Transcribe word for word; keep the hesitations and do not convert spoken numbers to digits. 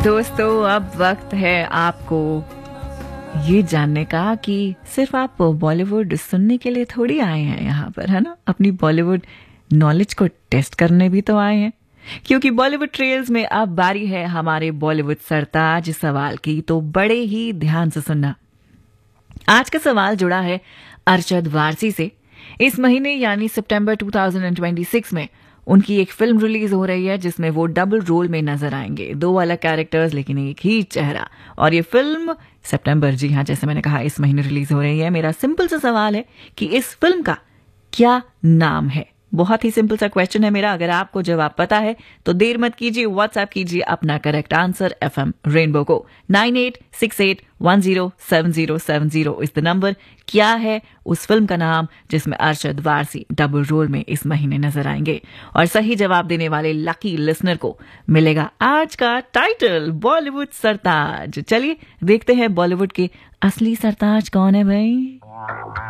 दोस्तों अब वक्त है आपको ये जानने का कि सिर्फ आप बॉलीवुड सुनने के लिए थोड़ी आए हैं यहाँ पर, है ना। अपनी बॉलीवुड नॉलेज को टेस्ट करने भी तो आए हैं, क्योंकि बॉलीवुड ट्रेल्स में अब बारी है हमारे बॉलीवुड सरताज सवाल की। तो बड़े ही ध्यान से सुनना। आज का सवाल जुड़ा है अरशद वारसी से। इस महीने यानी सितंबर दो हज़ार छब्बीस में उनकी एक फिल्म रिलीज हो रही है जिसमें वो डबल रोल में नजर आएंगे। दो अलग कैरेक्टर्स लेकिन एक ही चेहरा। और ये फिल्म सितंबर, जी हाँ, जैसे मैंने कहा, इस महीने रिलीज हो रही है। मेरा सिंपल सा सवाल है कि इस फिल्म का क्या नाम है। बहुत ही सिंपल सा क्वेश्चन है मेरा। अगर आपको जवाब पता है तो देर मत कीजिए, व्हाट्सएप कीजिए अपना करेक्ट आंसर एफएम रेनबो को nine eight six eight one zero seven zero seven zero इस द नंबर। क्या है उस फिल्म का नाम जिसमें अरशद वारसी डबल रोल में इस महीने नजर आएंगे? और सही जवाब देने वाले लकी लिसनर को मिलेगा आज का टाइटल बॉलीवुड सरताज। चलिए देखते हैं बॉलीवुड के असली सरताज कौन है भाई।